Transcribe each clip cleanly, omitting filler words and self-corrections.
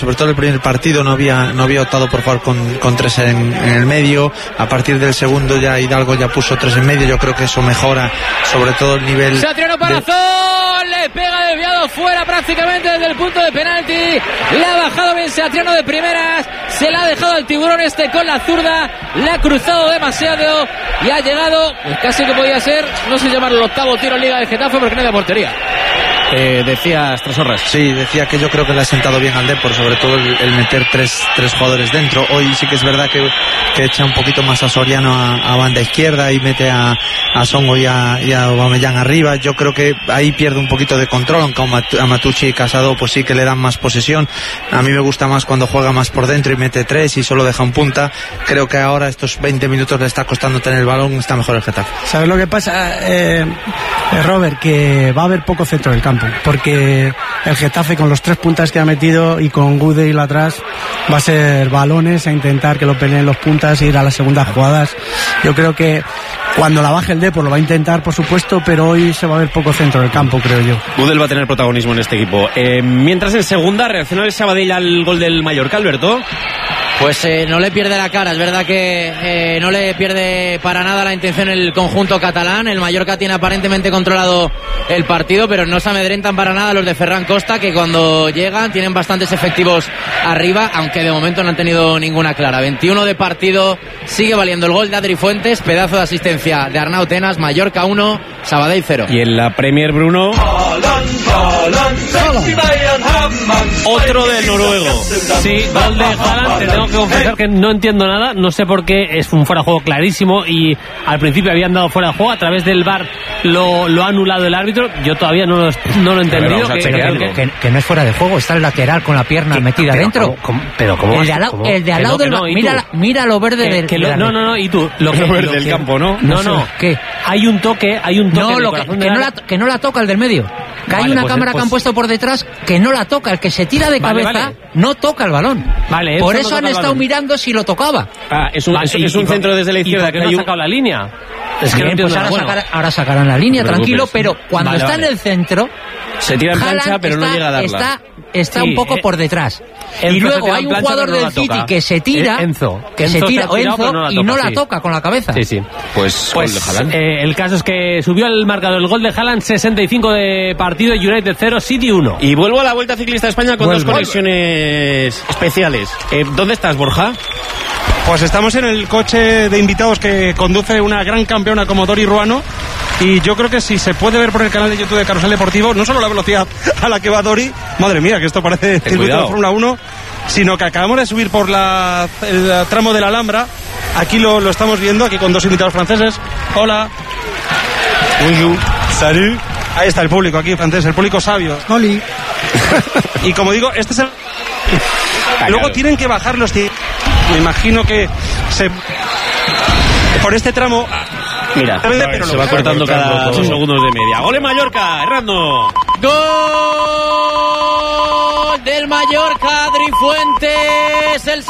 sobre todo el primer partido no había optado por jugar con 3 en el medio. A partir del segundo ya Hidalgo ya puso 3 en medio. Yo creo que eso mejora sobre todo el nivel. Satriano para Zol, le pega desviado fuera prácticamente desde el punto de penalti. Le ha bajado bien Satriano de primeras, se la ha dejado al tiburón con la zurda, le ha cruzado demasiado y ha llegado, casi que podía ser, no sé llamarlo el octavo tiro en Liga de Getafe porque no hay de portería. Decías Trasorras. Sí, decía que yo creo que le ha sentado bien al Depor, sobre todo el meter tres jugadores dentro. Hoy sí que es verdad que echa un poquito más a Soriano a banda izquierda y mete a Songo y a Aubameyang arriba. Yo creo que ahí pierde un poquito de control, aunque a Matucci y Casado pues sí que le dan más posesión. A mí me gusta más cuando juega más por dentro y mete 3 y solo deja un punta. Creo que ahora estos 20 minutos le está costando tener el balón, está mejor el Getafe. ¿Sabes lo que pasa, Robert? Que va a haber poco centro del campo, porque el Getafe con los 3 puntas que ha metido y con Gudel atrás va a ser balones a intentar que lo peleen los puntas e ir a las segundas jugadas. Yo creo que cuando la baje el Depor lo va a intentar, por supuesto, pero hoy se va a ver poco centro del campo, creo yo. Gudel va a tener protagonismo en este equipo. Mientras en segunda reacciona el Sabadell al gol del Mallorca, Alberto. Pues no le pierde la cara, es verdad que no le pierde para nada la intención el conjunto catalán. El Mallorca tiene aparentemente controlado el partido, pero no se amedrentan para nada los de Ferran Costa, que cuando llegan tienen bastantes efectivos arriba, aunque de momento no han tenido ninguna clara. 21 de partido, sigue valiendo el gol de Adri Fuentes, pedazo de asistencia de Arnau Tenas. Mallorca 1, Sabadell 0. Y en la Premier, Bruno, otro del noruego. Sí, gol de Haaland. Te tengo que confesar que no entiendo nada, no sé por qué, es un fuera de juego clarísimo y al principio habían dado fuera de juego, a través del VAR lo ha anulado el árbitro. Yo todavía no lo he entendido. Que no es fuera de juego, está el lateral con la pierna metida dentro. Pero ¿cómo? El de al lado del... Mira lo verde del... No, y tú... Lo verde del campo, ¿no? No. ¿Qué? Hay un toque que no la toca el del medio. Que hay una cámara que han puesto por detrás que no la toca. El que se tira de cabeza no toca el balón. Vale, por eso han estado mirando si lo tocaba. Es un centro desde la izquierda. ¿Por qué no ha sacado la línea? Es que pues ahora sacarán la línea, tranquilo, pero cuando está en el centro... Se tira en plancha, pero no llega a darla. Está un poco por detrás. Y luego hay un jugador del City que se tira, Enzo, y no la toca con la cabeza. Sí. Pues gol de Haaland. El caso es que subió el marcador el gol de Haaland, 65 de partido, United 0, City 1. Y vuelvo a la Vuelta Ciclista a España con dos conexiones especiales. ¿Dónde estás, Borja? Pues estamos en el coche de invitados que conduce una gran campeona como Dori Ruano. Y yo creo que si se puede ver por el canal de YouTube de Carrusel Deportivo, no solo la velocidad a la que va Dori, madre mía, que esto parece circuito de Fórmula 1, sino que acabamos de subir por el tramo de la Alhambra. Aquí lo estamos viendo, aquí con dos invitados franceses. Hola. Bonjour. Salut. Ahí está el público aquí francés, el público sabio. Oli. Y como digo, este es el... Luego tienen que bajar los... Me imagino que por este tramo... Mira, se va cortando cada 8 segundos de media. ¡Gol en Mallorca! ¡Errando! ¡Gol del Mallorca! Adri Fuentes, el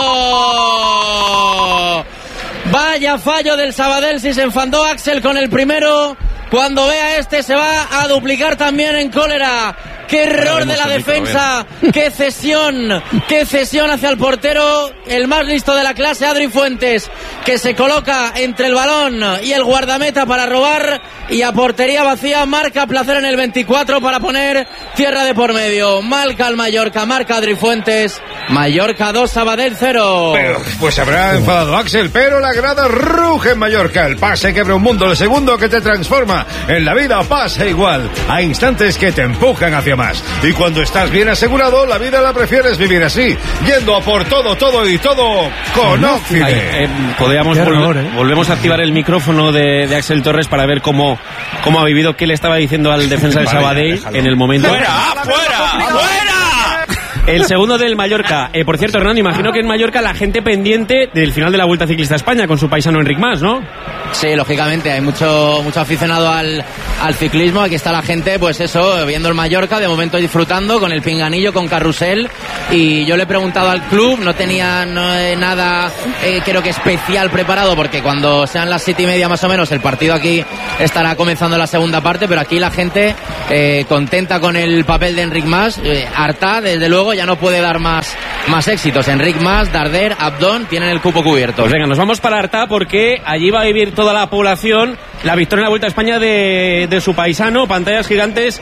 segundo. Vaya fallo del Sabadell, si se enfadó Axel con el primero. Cuando vea este se va a duplicar también en cólera. ¡Qué error de la defensa! ¡Qué cesión hacia el portero! El más listo de la clase, Adri Fuentes, que se coloca entre el balón y el guardameta para robar, y a portería vacía marca Placer en el 24 para poner tierra de por medio. Marca el Mallorca, marca Adri Fuentes. Mallorca 2, Sabadell 0. Pues se habrá enfadado Axel, pero la grada ruge en Mallorca. El pase quebra un mundo, el segundo que te transforma. En la vida pasa igual. Hay instantes que te empujan hacia más. Y cuando estás bien asegurado, la vida la prefieres vivir así, yendo a por todo y todo con Oxide. Volvemos a activar el micrófono de Axel Torres para ver cómo ha vivido, qué le estaba diciendo al defensa de Sabadell en el momento. ¡Fuera! El segundo del Mallorca. Por cierto, Hernando, imagino que en Mallorca la gente pendiente del final de la Vuelta Ciclista a España con su paisano Enric Mas, ¿no? Sí, lógicamente, hay mucho aficionado al ciclismo. Aquí está la gente, pues eso, viendo el Mallorca, de momento disfrutando con el pinganillo, con carrusel. Y yo le he preguntado al club, no tenía nada, creo que especial preparado, porque cuando sean las 7:30 más o menos, el partido aquí estará comenzando la segunda parte, pero aquí la gente contenta con el papel de Enric Mas. Artà, desde luego, ya no puede dar más éxitos. Enric Mas, Darder, Abdón tienen el cupo cubierto. Pues venga, nos vamos para Artà, porque allí va a vivir toda la población la victoria en la Vuelta a España de su paisano. Pantallas gigantes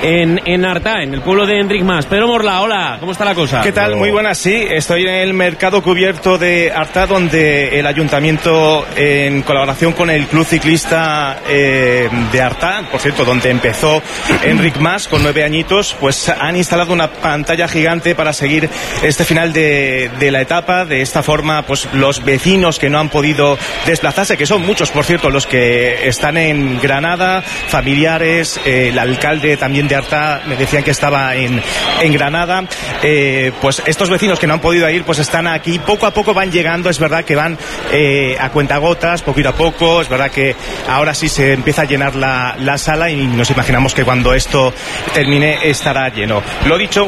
en Artà, en el pueblo de Enric Mas. Pedro Morla, hola, ¿cómo está la cosa? ¿Qué tal? Muy buenas, sí. Estoy en el mercado cubierto de Artà, donde el ayuntamiento, en colaboración con el club ciclista de Artà, por cierto, donde empezó Enric Mas con 9 añitos, pues han instalado una pantalla gigante para seguir este final de la etapa. De esta forma, pues los vecinos que no han podido desplazarse, que son muchos, por cierto, los que están en Granada, familiares, el alcalde también de Artà me decían que estaba en Granada, pues estos vecinos que no han podido ir, pues están aquí, poco a poco van llegando. Es verdad que van a cuentagotas, poquito a poco. Es verdad que ahora sí se empieza a llenar la sala, y nos imaginamos que cuando esto termine estará lleno. Lo dicho,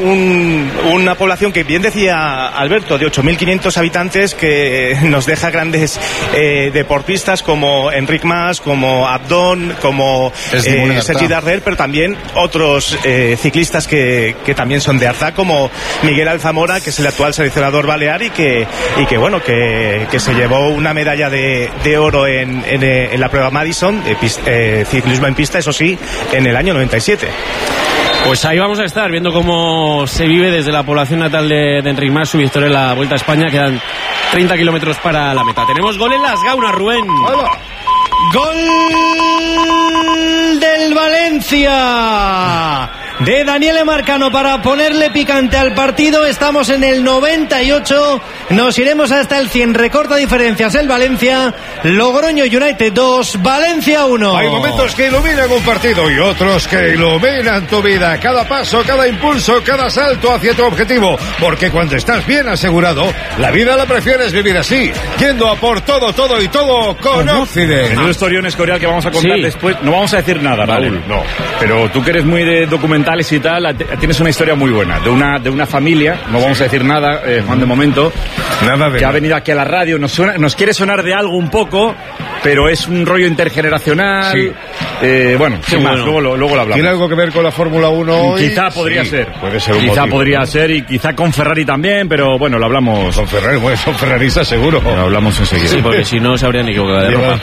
una población que, bien decía Alberto, de 8.500 habitantes, que nos deja grandes deportistas como Enric Mas, como Abdón, como Sergi Darder, pero también otros ciclistas que también son de Artà, como Miguel Alzamora, que es el actual seleccionador balear y que bueno, que se llevó una medalla de oro en la prueba Madison, ciclismo en pista, eso sí, en el año 97. Pues ahí vamos a estar viendo cómo se vive desde la población natal de Enric Mas su victoria en la Vuelta a España. Quedan 30 kilómetros para la meta. Tenemos gol en las Gaunas, Rubén. ¡Hola! Gol del Valencia de Daniele Marcano para ponerle picante al partido. Estamos en el 98, nos iremos hasta el 100. Recorta diferencias el Valencia. Logroño United 2, Valencia 1. Hay momentos que iluminan un partido y otros que iluminan tu vida. Cada paso, cada impulso, cada salto hacia tu objetivo. Porque cuando estás bien asegurado, la vida la prefieres vivir así, yendo a por todo y todo con Occident. Menudo historión escorial que vamos a contar después. No vamos a decir nada, Raúl. No. Pero tú que eres muy de documentales y tal, tienes una historia muy buena de una familia. No vamos a decir nada, Juan, de momento. Nada que ha venido aquí a la radio. Nos quiere sonar de algo un poco, pero es un rollo intergeneracional. Sí. Bueno, sin más, luego lo hablamos. ¿Tiene algo que ver con la Fórmula 1 hoy? Quizá podría ser. Puede ser un quizá motivo, podría ¿no? ser, y quizá con Ferrari también, pero bueno, lo hablamos. Con Ferrari, bueno, son ferraristas seguro. Lo hablamos enseguida. Sí, porque si no se habrían equivocado de ropa.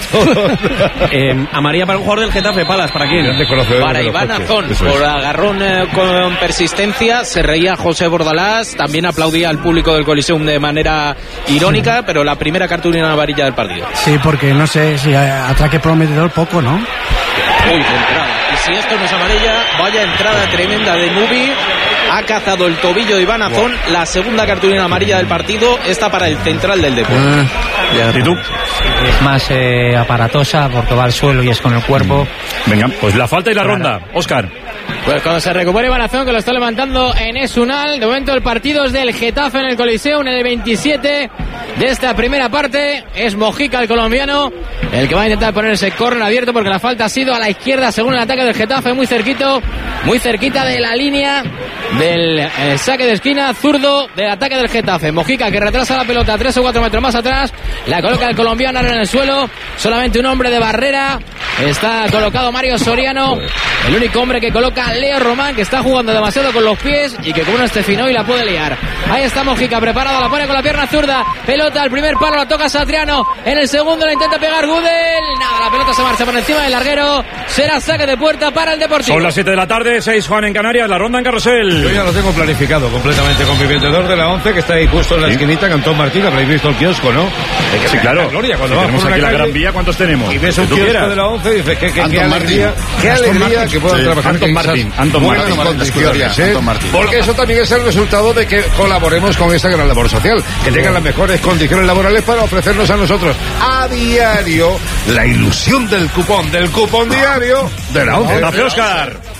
Amarilla para un jugador del Getafe, Palas, ¿para quién? Para Iván Azón, por agarrón con persistencia. Se reía José Bordalás, también aplaudía al público del Coliseum de manera irónica, pero la primera cartulina amarilla del partido. Sí, porque no sé si atraque prometedor poco, ¿no? Uy, de entrada. Y si esto no es amarilla, vaya entrada tremenda de Nubi. Ha cazado el tobillo de Iván Azón. La segunda cartulina amarilla del partido está para el central del Depor. ¿Y tú? Es más aparatosa porque va al suelo y es con el cuerpo. Venga, pues la falta y la ronda. Óscar. Pues cuando se recupere Iván Azón, que lo está levantando en Esunal. De momento el partido es del Getafe en el Coliseum, en el 27 de esta primera parte. Es Mojica, el colombiano, el que va a intentar poner ese córner abierto, porque la falta ha sido a la izquierda según el ataque del Getafe, muy cerquita de la línea del saque de esquina zurdo del ataque del Getafe. Mojica, que retrasa la pelota 3 o 4 metros más atrás, la coloca el colombiano ahora en el suelo. Solamente un hombre de barrera está colocado, Mario Soriano, el único hombre que coloca Leo Román, que está jugando demasiado con los pies y que con una Estefino y la puede liar. Ahí está Mojica preparado, la pone con la pierna zurda, pelota al primer palo, la toca Satriano, en el segundo la intenta pegar Gudel, nada, la pelota se marcha por encima del larguero. Será saque de puerta para el Deportivo. Son las 7 de la tarde, 6 Juan en Canarias, la ronda en Carrusel. Yo ya lo tengo planificado completamente con mi vendedor de la 11, que está ahí justo en la esquinita, Cantón Martín. Habréis visto el kiosco, ¿no? Sí, claro. Gloria, cuando tenemos aquí la Gran Vía, ¿cuántos tenemos? Y ves un kiosco de la 11 y dices, qué alegría que puedan trabajar Anton Martín. Buenas condiciones, porque eso también es el resultado de que colaboremos con esta gran labor social, que tengan las mejores condiciones laborales para ofrecernos a nosotros a diario la ilusión del cupón diario de la 11. Gracias, Óscar.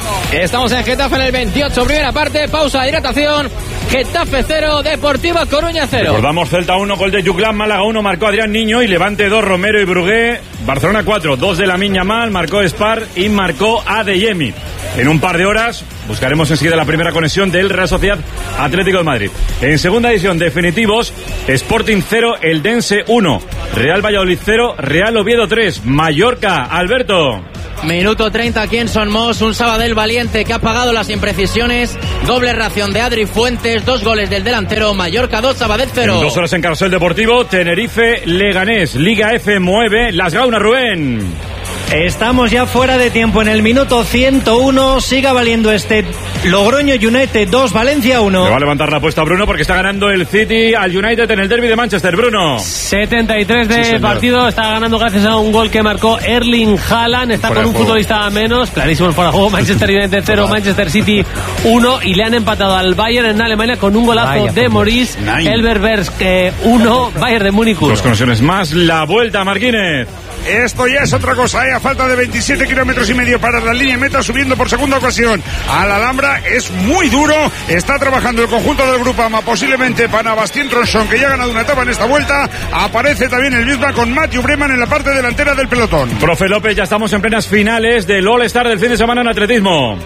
Estamos en Getafe en el 28, primera parte, pausa de hidratación. Getafe 0, Deportiva Coruña 0. Recordamos Celta 1, gol de Juclán, Málaga 1, marcó Adrián Niño y Levante 2, Romero y Brugué. Barcelona 4, 2 de Lamine Yamal, marcó Spar y marcó Adeyemi. En un par de horas buscaremos enseguida la primera conexión del Real Sociedad Atlético de Madrid. En segunda edición, definitivos, Sporting 0, Eldense 1, Real Valladolid 0, Real Oviedo 3, Mallorca, Alberto. Minuto 30 aquí en Son Mos, un Sabadell valiente que ha pagado las imprecisiones, doble ración de Adri Fuentes, 2 goles del delantero, Mallorca 2, Sabadell 0. En 2 horas en Carrusel Deportivo, Tenerife, Leganés, Liga F mueve Las Gaunas, Rubén. Estamos ya fuera de tiempo en el minuto 101. Siga valiendo este Logroño United 2, Valencia 1. Le va a levantar la apuesta Bruno porque está ganando el City al United en el derbi de Manchester. Bruno. 73 de partido. Está ganando gracias a un gol que marcó Erling Haaland. Está con un futbolista menos. Clarísimo el fuera de juego. Manchester United 0, Manchester City 1. Y le han empatado al Bayern en Alemania con un golazo de Maurice Elberbersk 1, Bayern de Múnich 1. 2 conexiones más. La vuelta, Marquínez. Esto ya es otra cosa, a falta de 27 kilómetros y medio para la línea de meta, subiendo por segunda ocasión a la Alhambra. Es muy duro, está trabajando el conjunto del Grupama, posiblemente para Bastien Tronson, que ya ha ganado una etapa en esta vuelta. Aparece también el Bismarck con Matthew Breman en la parte delantera del pelotón. Profe López, ya estamos en plenas finales del All-Star del fin de semana en atletismo.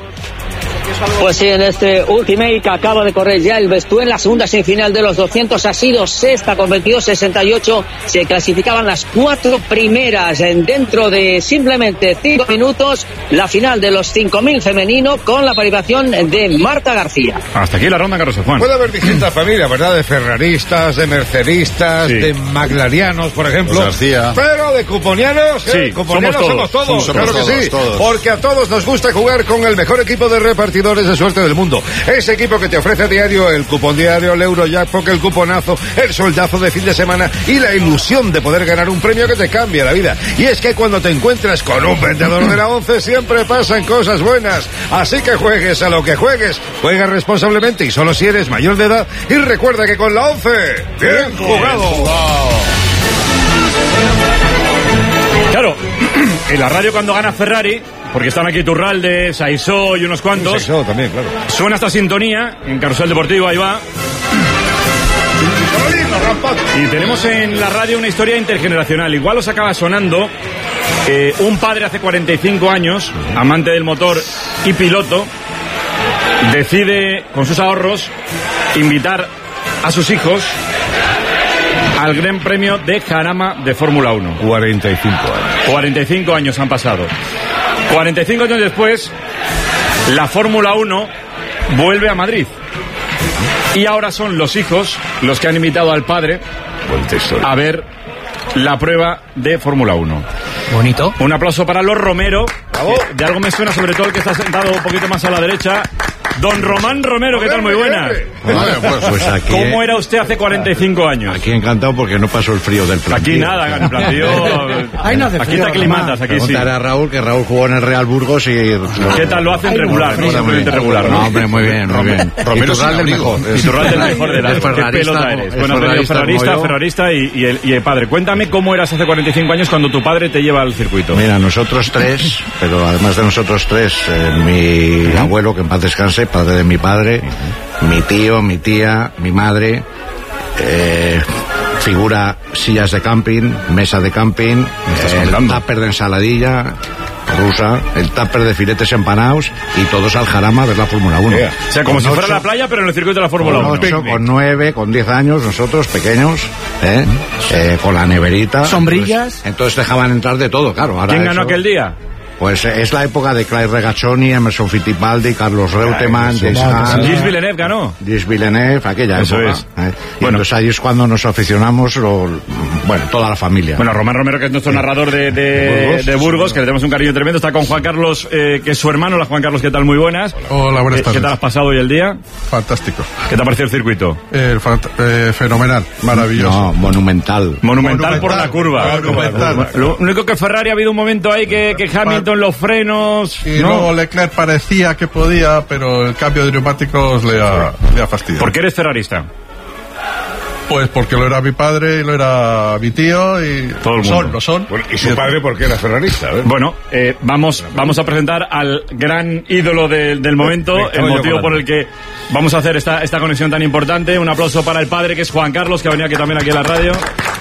Pues sí, en este Ultimate que acaba de correr ya el Bestué en la segunda semifinal de los 200 ha sido sexta con 22.68. Se clasificaban las 4 primeras dentro de simplemente 5 minutos. La final de los 5.000 femenino con la participación de Marta García. Hasta aquí la ronda, Carlos Juan. Puede haber distintas familias, ¿verdad? De ferraristas, de mercedistas, de maglarianos, por ejemplo. Pero de cuponianos, cuponianos somos todos. Claro que sí. Todos. Porque a todos nos gusta jugar con el mejor equipo de repartidores de suerte del mundo. Ese equipo que te ofrece a diario el cupón diario, el Eurojackpot, el cuponazo, el soldazo de fin de semana y la ilusión de poder ganar un premio que te cambia la vida. Y es que cuando te encuentras con un vendedor de la 11 siempre pasan cosas buenas. Así que juegues a lo que juegues, juega responsablemente y solo si eres mayor de edad. Y recuerda que con la 11, bien jugado. Claro, en la radio cuando gana Ferrari, porque están aquí Turralde, Saisó y unos cuantos. Saisó también, claro. Suena esta sintonía en Carrusel Deportivo, ahí va. Y tenemos en la radio una historia intergeneracional. Igual os acaba sonando. Un padre hace 45 años, amante del motor y piloto, decide con sus ahorros invitar a sus hijos al Gran Premio de Jarama de Fórmula 1. 45 años. 45 años han pasado. 45 años después, la Fórmula 1 vuelve a Madrid. Y ahora son los hijos los que han invitado al padre a ver la prueba de Fórmula 1. Bonito. Un aplauso para los Romero. De algo me suena sobre todo el que está sentado un poquito más a la derecha. Don Román Romero, ¿qué tal? Muy buenas. Pues aquí, ¿Cómo era usted hace 45 años? Aquí encantado porque no pasó el frío del plantío. Aquí nada, el plantío. Aquí te aclimatas, aquí sí. Preguntar a Raúl, que Raúl jugó en el Real Burgos y... ¿Qué tal lo hacen regular? No simplemente regular, ¿no? Hombre, muy bien, muy bien. Romero es el mejor. Y Turral del mejor de las. ¿Qué pelota eres? Bueno, ferrarista y el padre. Cuéntame cómo eras hace 45 años cuando tu padre te lleva al circuito. Mira, nosotros tres, pero además de nosotros tres, mi abuelo, que en paz descanse, padre de mi padre, mi tío, mi tía, mi madre, figura sillas de camping, mesa de camping, el tupper de ensaladilla rusa, el tupper de filetes empanados y todos al Jarama a ver la Fórmula 1. O sea, como si fuera la playa, pero en el circuito de la Fórmula 1. 8, con 9, con 10 años, nosotros pequeños, con la neverita. Sombrillas. Entonces dejaban entrar de todo, claro. Ahora ¿quién ganó aquel día? Pues es la época de Clay Regazzoni, Emerson Fittipaldi, Carlos Reutemann, Gilles Villeneuve ganó. Gilles Villeneuve, aquella eso época. Es. Bueno, entonces ahí es cuando nos aficionamos, toda la familia. Bueno, Román Romero, que es nuestro narrador de Burgos, que le tenemos un cariño tremendo, está con Juan Carlos, que es su hermano. Hola, Juan Carlos, ¿qué tal? Muy buenas. Hola, buenas tardes. ¿Qué tal has pasado hoy el día? Fantástico. ¿Qué te ha parecido el circuito? Fenomenal, maravilloso. No, monumental por la curva. Lo único que Ferrari ha habido un momento ahí que Hamilton los frenos... Y luego Leclerc parecía que podía, pero el cambio de neumáticos le ha fastidiado. ¿Por qué eres ferrarista? Pues porque lo era mi padre y lo era mi tío y todo el mundo. Lo son. Bueno, ¿y su padre por qué era ferrarista? Bueno, vamos a presentar al gran ídolo del momento, el motivo por el que vamos a hacer esta conexión tan importante. Un aplauso para el padre, que es Juan Carlos, que ha venido aquí también aquí a la radio.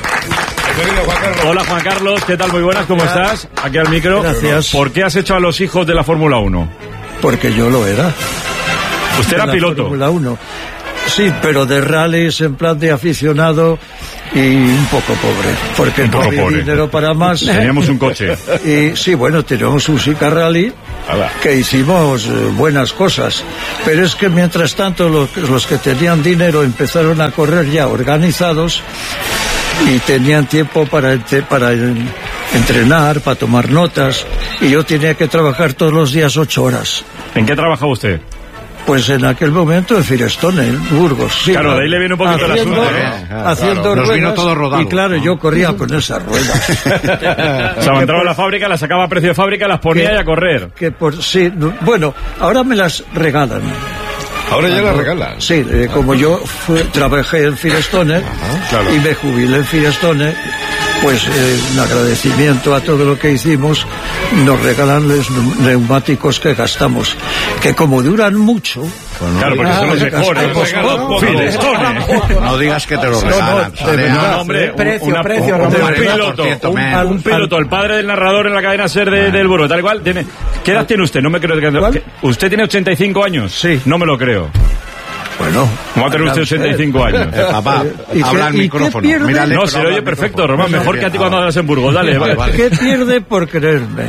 Hola Juan Carlos, ¿qué tal? Muy buenas, ¿cómo estás? Aquí al micro. Gracias. ¿Por qué has hecho a los hijos de la Fórmula 1? Porque yo lo era. ¿Usted era piloto? Fórmula 1. Sí, pero de rallies en plan de aficionado y un poco pobre, porque no había dinero para más. Teníamos un coche. Y sí, bueno, teníamos un Sica Rally que hicimos buenas cosas, pero es que mientras tanto los que tenían dinero empezaron a correr ya organizados y tenían tiempo para entrenar, para tomar notas, y yo tenía que trabajar todos los días 8 horas. ¿En qué trabajaba usted? Pues en aquel momento en Firestone, en Burgos. Sí, claro, de ahí le viene un poquito el asunto. Haciendo claro, ruedas, vino todo rodado. y claro, yo corría con esas ruedas. O sea, entraba a la fábrica, las sacaba a precio de fábrica, las ponía y a correr. Sí, bueno, ahora me las regalan. Ahora ya las regalan. Sí, como yo trabajé en Firestone claro. y me jubilé en Firestone, pues en agradecimiento a todo lo que hicimos, nos regalan los neumáticos que gastamos, que como duran mucho... Claro, porque son los mejores. No digas que te lo regalan. No, hombre, un piloto, el padre del narrador en la cadena SER del Burgos, tal cual. ¿Qué edad tiene usted? No me creo que... ¿Usted tiene 85 años? Sí. No me lo creo. Bueno, ¿cómo va a tener usted 85 años? Papá, habla al micrófono. Mírale, no, se lo oye perfecto, Román. Mejor que a ti cuando hablas en Burgos. Dale, vale. ¿Qué pierde por creerme?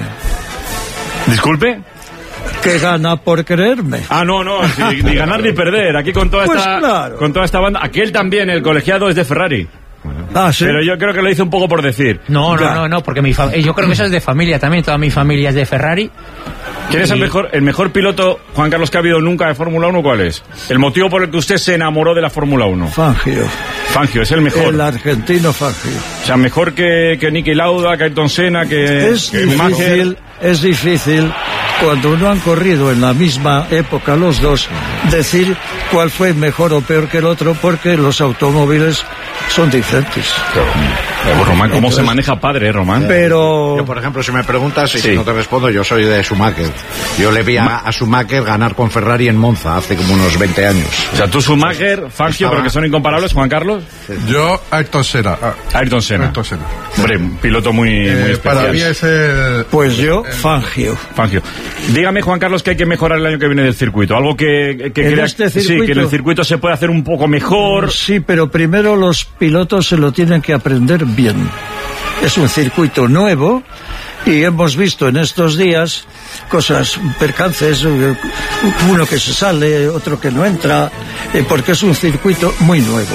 ¿Disculpe? Que gana por creerme. Ah, no, ni ganar ni perder. Aquí con toda esta banda. Aquel también, el colegiado, es de Ferrari. Ah, ¿sí? Pero yo creo que lo hice un poco por decir. No, porque yo creo que eso es de familia también. Toda mi familia es de Ferrari. ¿Quién es el mejor piloto, Juan Carlos, que ha habido nunca de Fórmula 1? ¿Cuál es? El motivo por el que usted se enamoró de la Fórmula 1. Fangio es el mejor. El argentino Fangio. O sea, mejor que Niki Lauda, que Ayrton Senna, que Schumacher. Es difícil, cuando no han corrido en la misma época los dos, decir cuál fue mejor o peor que el otro, porque los automóviles son diferentes. Román, ¿cómo se maneja padre, Román? Pero... Yo, por ejemplo, si me preguntas, y si no te respondo, yo soy de Schumacher. Yo le vi a Schumacher ganar con Ferrari en Monza hace como unos 20 años. O sea, tú Schumacher, Fangio, porque son incomparables, Juan Carlos. Yo, Ayrton Senna. Ayrton Senna. Hombre, un piloto muy especial. Para mí es el... Pues yo, Fangio. Dígame, Juan Carlos, que hay que mejorar el año que viene del circuito. Algo que crea este circuito, sí, que en el circuito se puede hacer un poco mejor. Sí, pero primero los pilotos se lo tienen que aprender bien. Es un circuito nuevo y hemos visto en estos días cosas, percances, uno que se sale, otro que no entra, porque es un circuito muy nuevo.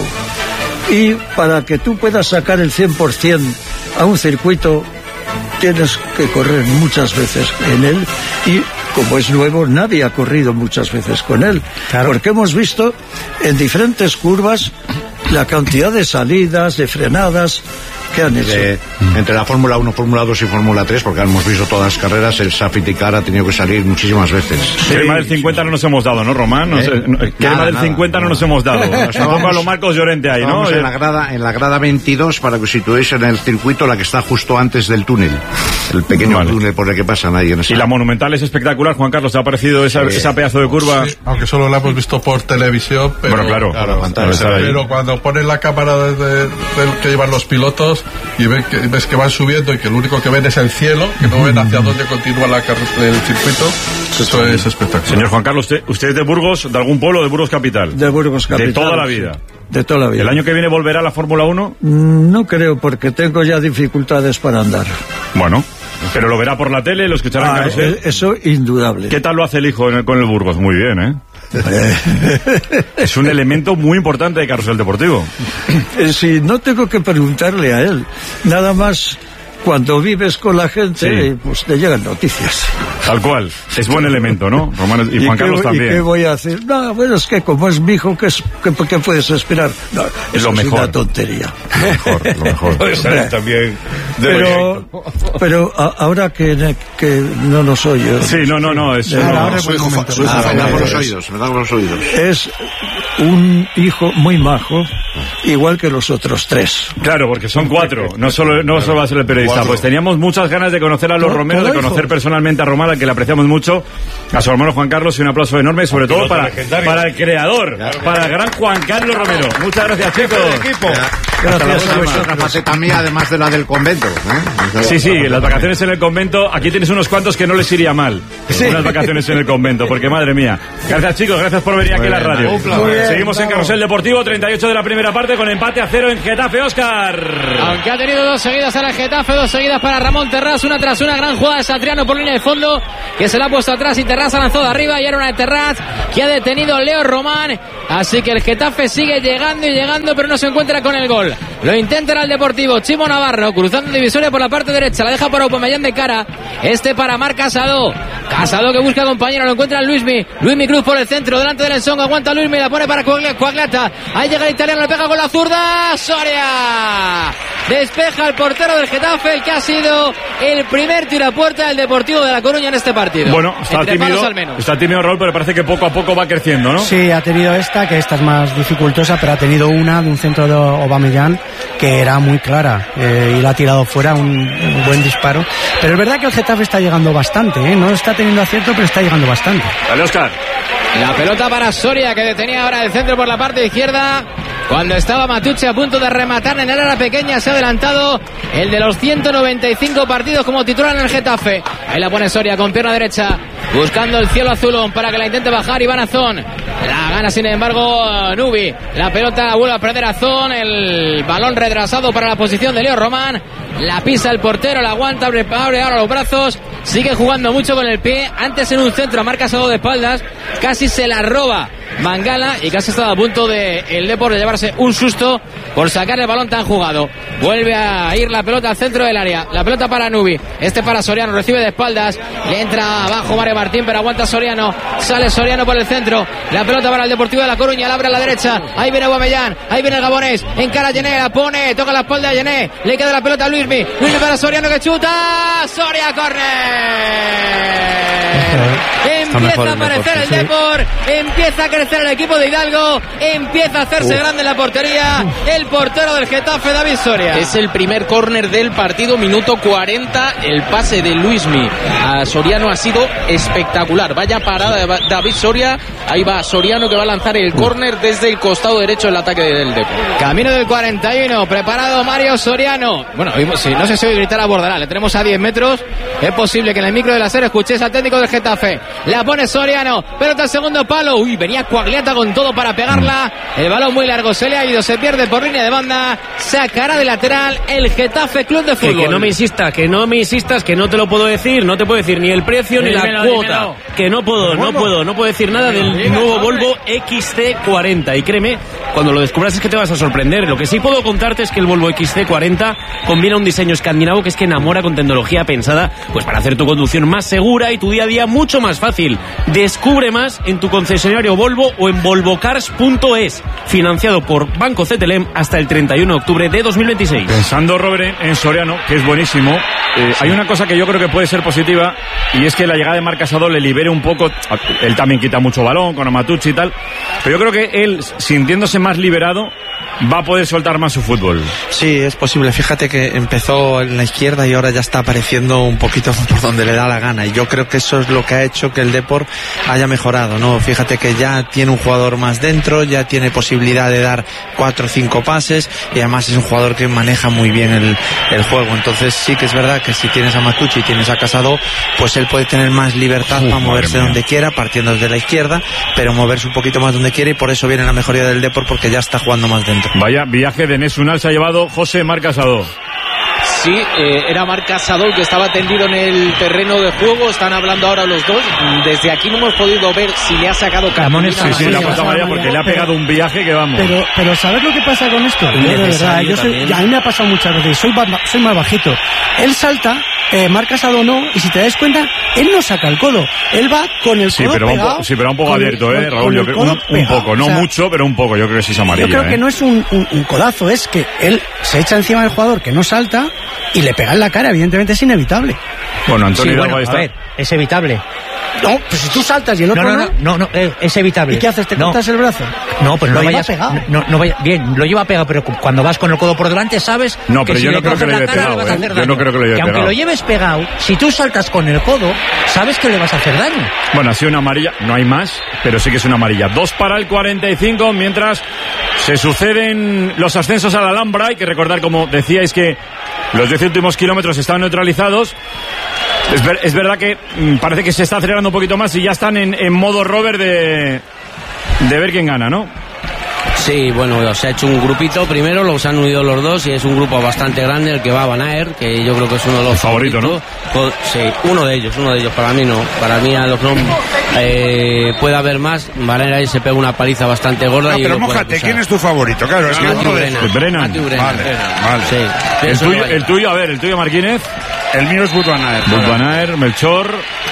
Y para que tú puedas sacar el 100% a un circuito, tienes que correr muchas veces en él, y como es nuevo, nadie ha corrido muchas veces con él. Claro. Porque hemos visto en diferentes curvas la cantidad de salidas, de frenadas que han hecho. Entre la Fórmula 1, Fórmula 2 y Fórmula 3, porque hemos visto todas las carreras, el safety car ha tenido que salir muchísimas veces. Sí, el del 50 no nos hemos dado, ¿no, Román? El del 50 no nos hemos dado. Nos vamos a los Marcos Llorente ahí, ¿no? En la grada 22, para que os situéis en el circuito, la que está justo antes del túnel. El pequeño túnel por el que pasan ahí. Y la Monumental es espectacular, Juan Carlos. ¿Te ha parecido esa pedazo de curva? Sí, aunque solo la hemos visto por televisión. Pero, bueno, claro. Pero cuando ponen la cámara del que llevan los pilotos y ves que van subiendo y que lo único que ven es el cielo, que no ven hacia dónde continúa el circuito, eso es espectacular. Señor Juan Carlos, ¿usted es de Burgos, de algún pueblo, de Burgos Capital? De Burgos Capital. ¿De toda la vida? Sí. De toda la vida. ¿El año que viene volverá a la Fórmula 1? No creo, porque tengo ya dificultades para andar. Bueno, pero lo verá por la tele, lo escuchará en Carrusel. Eso indudable. ¿Qué tal lo hace el hijo con el Burgos? Muy bien, ¿eh? Es un elemento muy importante de Carrusel Deportivo. Sí, no tengo que preguntarle a él. Nada más, cuando vives con la gente, pues te llegan noticias. Tal cual. Es buen elemento, ¿no? Román y Juan Carlos también. ¿Y qué voy a hacer? No, bueno, es que como es mi hijo, ¿qué puedes esperar? No, es lo mejor. Es una tontería. Lo mejor. También. Pero ahora que no nos oye. Sí, no. Es me da por los oídos. Es un hijo muy majo, igual que los otros 3. Claro, porque son 4, no solo va a ser el periodista. 4. Pues teníamos muchas ganas de conocer a los Romero, de conocer personalmente a Román, al que le apreciamos mucho, a su hermano Juan Carlos, y un aplauso enorme, sobre todo para el creador, para el gran Juan Carlos Romero. Muchas gracias, chicos. Gracias. Una faceta mía, además de la del convento. Sí, las vacaciones en el convento. Aquí tienes unos cuantos que no les iría mal. Unas vacaciones en el convento, porque madre mía. Gracias, chicos, gracias por venir aquí a la radio. Seguimos en Carrusel Deportivo, 38 de la primera parte, con empate a 0 en Getafe, Óscar. Aunque ha tenido 2 seguidas ahora el Getafe, 2 seguidas para Ramón Terrás, una tras una, gran jugada de Satriano por línea de fondo, que se la ha puesto atrás y Terrás ha lanzado de arriba, y era una de Terrás que ha detenido Leo Román. Así que el Getafe sigue llegando y llegando, pero no se encuentra con el gol. Lo intenta el Deportivo, Chimo Navarro, cruzando divisoria por la parte derecha, la deja para Aubameyang de cara, para Marc Casado que busca compañero, lo encuentra Luismi Cruz por el centro, delante del Ensong, aguanta Luismi, la pone para Coagliata, ahí llega el italiano, le pega con la zurda, Soria despeja el portero del Getafe, el que ha sido el primer tiro a puerta del Deportivo de La Coruña en este partido. Bueno, está tímido Raúl, pero parece que poco a poco va creciendo, ¿no? Sí, ha tenido que esta es más dificultosa, pero ha tenido una de un centro de Aubameyang que era muy clara, y la ha tirado fuera, un buen disparo. Pero es verdad que el Getafe está llegando bastante, no está teniendo acierto, pero está llegando bastante. Dale, Óscar. La pelota para Soria, que detenía ahora el centro por la parte izquierda. Cuando estaba Matucci a punto de rematar en el área pequeña, se ha adelantado el de los 195 partidos como titular en el Getafe. Ahí la pone Soria con pierna derecha, buscando el cielo azulón para que la intente bajar Iván Azón. La gana sin embargo Nubi. La pelota vuelve a perder Azón. El balón retrasado para la posición de Leo Román. La pisa el portero, la aguanta, abre ahora los brazos. Sigue jugando mucho con el pie. Antes en un centro a Marc Casado de espaldas. Casi se la roba Mangala y casi estaba a punto de el Depor de llevarse un susto por sacar el balón tan jugado. Vuelve a ir la pelota al centro del área. La pelota para Nubi. Para Soriano. Recibe de espaldas. Le entra abajo Mario Martín, pero aguanta Soriano. Sale Soriano por el centro. La pelota para el Deportivo de La Coruña. La abre a la derecha. Ahí viene Aubameyang. Ahí viene el gabonés. Encara a Yené. La pone. Toca la espalda de Yené. Le queda la pelota a Luismi para Soriano, que chuta. Soria, córner. Empieza a aparecer el Depor. Empieza a crecer el equipo de Hidalgo. Empieza a hacerse grande en la portería el portero del Getafe, David Soria. Es el primer córner del partido, minuto 40. El pase de Luismi a Soriano ha sido espectacular. Vaya parada de David Soria. Ahí va Soriano, que va a lanzar el córner desde el costado derecho del ataque del Depor. Camino del 41, preparado Mario Soriano. Bueno, no sé si hoy gritar a Bordalás, le tenemos a 10 metros. Es posible que en el micro del acero escuchéis al técnico del Getafe. La pone Soriano, pelota al segundo palo. Venía Coagliata con todo para pegarla. El balón muy largo, se le ha ido, se pierde por línea de banda. Sacará de lateral el Getafe Club de Fútbol. Que no me insistas, que no te lo puedo decir. No te puedo decir ni el precio ni la cuota. Que no puedo decir nada del nuevo Volvo XC40. Y créeme, cuando lo descubras es que te vas a sorprender. Lo que sí puedo contarte es que el Volvo XC40 combina un diseño escandinavo que es que enamora, con tecnología pensada pues para hacer tu conducción más segura y tu día a día mucho más fácil. Descubre más en tu concesionario Volvo o en volvocars.es, financiado por Banco CTLM hasta el 31 de octubre de 2026. Pensando, Robert, en Soriano, que es buenísimo, hay una cosa que yo creo que puede ser positiva, y es que la llegada de Marc Casado le libere un poco. Él también quita mucho balón con Amatucci y tal, pero yo creo que él, sintiéndose más liberado, va a poder soltar más su fútbol. Sí, es posible. Fíjate que empezó en la izquierda y ahora ya está apareciendo un poquito por donde le da la gana, y yo creo que eso es lo que ha hecho que el Depor haya mejorado, ¿no? Fíjate que ya tiene un jugador más dentro, ya tiene posibilidad de dar 4 o 5 pases, y además es un jugador que maneja muy bien el juego. Entonces sí que es verdad que si tienes a Matucci y tienes a Casado, pues él puede tener más libertad para moverse donde quiera, partiendo desde la izquierda, pero moverse un poquito más donde quiera, y por eso viene la mejoría del Depor, porque ya está jugando más dentro. Vaya viaje de Nesunal se ha llevado José Marc Casado. Sí, era Marc Casado el que estaba tendido en el terreno de juego. Están hablando ahora los dos. Desde aquí no hemos podido ver si le ha sacado cartulina. Sí, la puta María, porque le ha pegado un viaje que vamos. Pero ¿sabes lo que pasa con esto? De verdad, a mí me ha pasado muchas veces. Soy más bajito. Él salta, Marc Casado no, y si te das cuenta, él no saca el codo. Él va con el codo pegado. Pero un poco abierto, Raúl. Yo creo un poco, no mucho, pero un poco. Yo creo que sí es amarilla. Yo creo que no es un codazo, es que él se echa encima del jugador que no salta y le pega en la cara. Evidentemente es inevitable. Bueno, Antonio Hidalgo, a ver, es evitable. No, pues si tú saltas y el otro no, es evitable. ¿Y qué haces? ¿Te cortas el brazo? No, pues lo no vayas pegado. No vaya, bien, lo lleva pegado, pero cuando vas con el codo por delante sabes pero si yo no le creo que le lleve pegado, vas a hacer Yo daño. no creo que le lleve que aunque pegado. lo lleves pegado, si tú saltas con el codo, sabes que le vas a hacer daño. Bueno, ha sido una amarilla, no hay más, pero sí que es una amarilla. 2 para el 45, mientras se suceden los ascensos a la Alhambra. Hay que recordar, como decíais, que los 10 últimos kilómetros están neutralizados. Es verdad que parece que se está acelerando un poquito más y ya están en modo Robert de ver quién gana, ¿no? Sí, bueno, se ha hecho un grupito primero, los han unido los dos y es un grupo bastante grande el que va a Van Aert, que yo creo que es uno de los favoritos, ¿no? Sí, uno de ellos, para mí no. Para mí a los no puede haber más. Van Aert ahí se pega una paliza bastante gorda. No, pero mójate, ¿quién es tu favorito? Claro, es que Brennan. Vale. Sí. El tuyo, Marquínez. El mío es Wout van Aert. Wout van Aert, Melchor.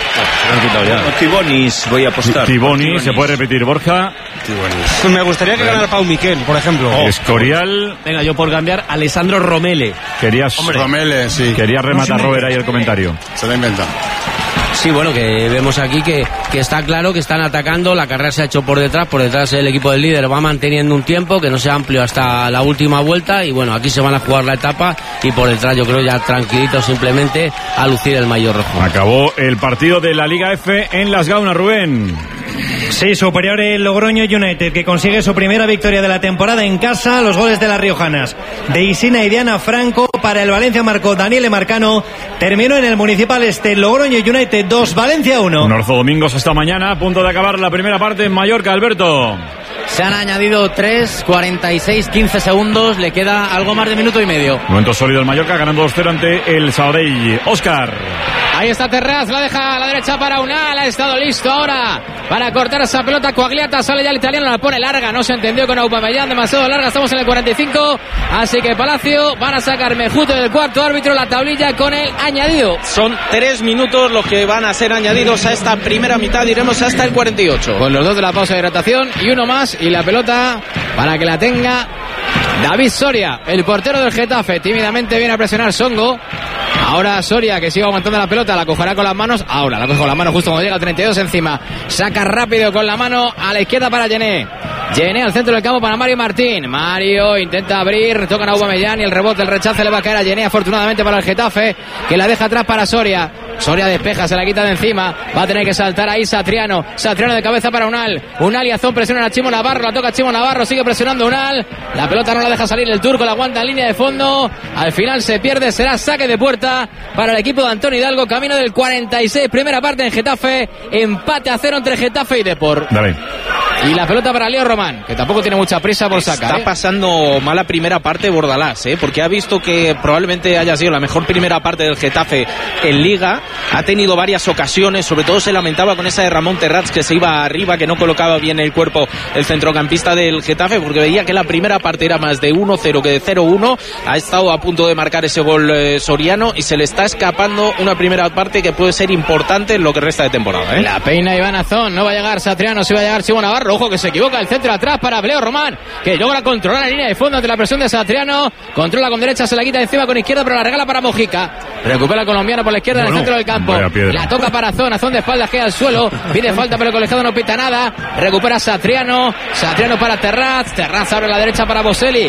Tibonis, voy a apostar. Tibonis, se puede repetir, Borja. Pues me gustaría que ganara Pau Miquel, por ejemplo. Escorial. Venga, yo por cambiar, Alessandro Romele. Romele, sí. Quería rematar Robert ahí el comentario. Se lo inventa. Sí, bueno, que vemos aquí que está claro que están atacando, la carrera se ha hecho por detrás el equipo del líder va manteniendo un tiempo que no sea amplio hasta la última vuelta y bueno, aquí se van a jugar la etapa y por detrás yo creo ya tranquilitos simplemente a lucir el maillot rojo. Acabó el partido de la Liga F en Las Gaunas, Rubén. Sí, superior el Logroño United, que consigue su primera victoria de la temporada en casa. Los goles de las riojanas de Isina y Diana Franco. Para el Valencia marcó Daniele Marcano. Terminó en el Municipal Logroño United 2, Valencia 1. Norzo Domingos hasta mañana, a punto de acabar la primera parte en Mallorca, Alberto. Se han añadido 3, 46, 15 segundos, le queda algo más de minuto y medio. Momento sólido el Mallorca, ganando 2-0 ante el Sabadell. Óscar. Ahí está Terraz, la deja a la derecha para Unal, ha estado listo ahora para cortar esa pelota. Coagliata, sale ya el italiano, la pone larga, no se entendió con Aubameyang, demasiado larga, estamos en el 45, así que Palacio van a sacar Mejute del cuarto árbitro, la tablilla con el añadido. Son 3 minutos los que van a ser añadidos a esta primera mitad, diremos hasta el 48. Con los 2 de la pausa de hidratación y uno más, y la pelota para que la tenga David Soria, el portero del Getafe. Tímidamente viene a presionar Songo. Ahora Soria, que sigue aguantando la pelota, la cogerá con las manos. Ahora la coge con la mano justo cuando llega el 32 encima. Saca rápido con la mano a la izquierda para Gené. Gené al centro del campo para Mario Martín. Mario intenta abrir, tocan a Aubameyang y el rebote, el rechace le va a caer a Gené, afortunadamente para el Getafe, que la deja atrás para Soria. Soria despeja, se la quita de encima. Va a tener que saltar ahí Satriano. Satriano de cabeza para Unal. Unal y Azón presionan a Chimo Navarro. La toca Chimo Navarro. Sigue presionando Unal. La pelota no la deja salir el turco. La aguanta en línea de fondo. Al final se pierde. Será saque de puerta para el equipo de Antonio Hidalgo. Camino del 46. Primera parte en Getafe. Empate a 0 entre Getafe y Depor. Dale. Y la pelota para Leo Román, que tampoco tiene mucha prisa por sacar. Está pasando mala primera parte Bordalás, porque ha visto que probablemente haya sido la mejor primera parte del Getafe en Liga. Ha tenido varias ocasiones, sobre todo se lamentaba con esa de Ramón Terrats, que se iba arriba, que no colocaba bien el cuerpo el centrocampista del Getafe, porque veía que la primera parte era más de 1-0 que de 0-1. Ha estado a punto de marcar ese gol Soriano y se le está escapando una primera parte que puede ser importante en lo que resta de temporada. La peina Iván Azón, no va a llegar Satriano, sí va a llegar Chimo Navarro. Ojo que se equivoca, el centro atrás para Leo Román, que logra controlar la línea de fondo ante la presión de Satriano. Controla con derecha, se la quita encima con izquierda, pero la regala para Mojica. Recupera el colombiano por la izquierda en el centro del campo. La toca para Azón, Azón de espaldas queda al suelo. Pide falta, pero el colegiado no pita nada. Recupera Satriano. Satriano para Terraz. Terraz abre la derecha para Boselli.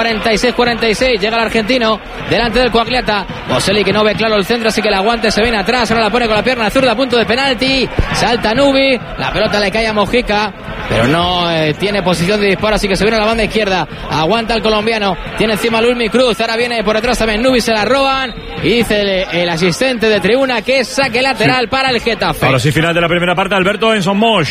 46-46. Llega el argentino delante del Coagliata. Boselli que no ve claro el centro, así que el aguante se viene atrás. Ahora la pone con la pierna zurda a punto de penalti. Salta Nubi. La pelota le cae a Mojica, pero no tiene posición de disparo, así que se viene a la banda izquierda. Aguanta el colombiano. Tiene encima Luis Cruz. Ahora viene por detrás también Nubi. Se la roban. Y dice el asistente de tribuna que es saque lateral para el Getafe. Ahora sí, final de la primera parte, Alberto, en Son Moix.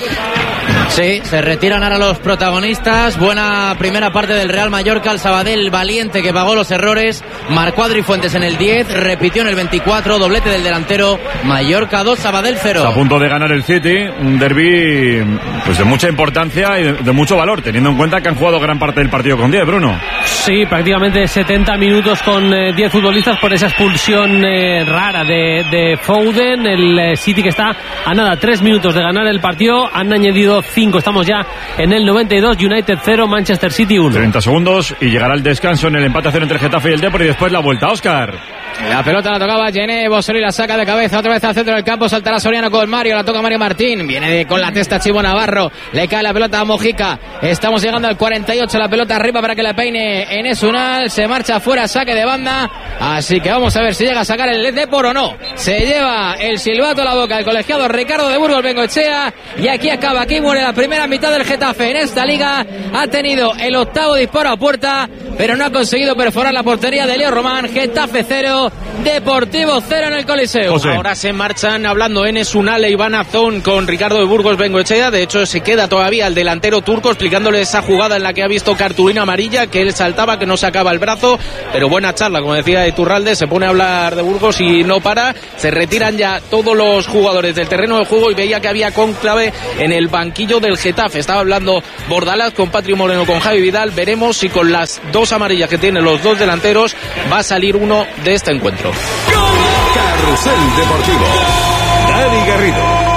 Sí, se retiran ahora los protagonistas. Buena primera parte del Real Mallorca. El Sabadell valiente que pagó los errores. Marcó Adri Fuentes en el 10, repitió en el 24, doblete del delantero. Mallorca 2, Sabadell 0. Está a punto de ganar el City, un derbi pues de mucha importancia y de mucho valor, teniendo en cuenta que han jugado gran parte del partido con 10, Bruno. Sí, prácticamente 70 minutos con 10 futbolistas por esa expulsión rara de Foden. El City que está a nada, 3 minutos de ganar el partido. Han añadido 5 85. Estamos ya en el 92. United 0, Manchester City 1. 30 segundos y llegará el descanso en el empate a 0 entre el Getafe y el Depor y después la vuelta. Óscar. La pelota la tocaba Gené, Bossoli la saca de cabeza otra vez al centro del campo, saltará Soriano con Mario, la toca Mario Martín, viene con la testa Chivo Navarro, le cae la pelota a Mojica, estamos llegando al 48, la pelota arriba para que la peine Enes Unal, se marcha fuera, saque de banda, así que vamos a ver si llega a sacar el Depor o no, se lleva el silbato a la boca el colegiado Ricardo de Burgos Bengoechea y aquí acaba, aquí muere la primera mitad del Getafe en esta liga, ha tenido el octavo disparo a puerta, pero no ha conseguido perforar la portería de Leo Román. Getafe 0, Deportivo 0 en el Coliseo. Ahora se marchan hablando Enes Unal e Iván Azón con Ricardo de Burgos Bengoechea. De hecho, se queda todavía el delantero turco explicándole esa jugada en la que ha visto cartulina amarilla, que él saltaba, que no sacaba el brazo, pero buena charla, como decía Iturralde, se pone a hablar de Burgos y no para. Se retiran ya todos los jugadores del terreno de juego y veía que había cónclave en el banquillo del Getafe. Estaba hablando Bordalás con Patri Moreno, con Javi Vidal. Veremos si con las dos amarillas que tienen los dos delanteros va a salir uno de este encuentro. Carrusel Deportivo. Dani Garrido.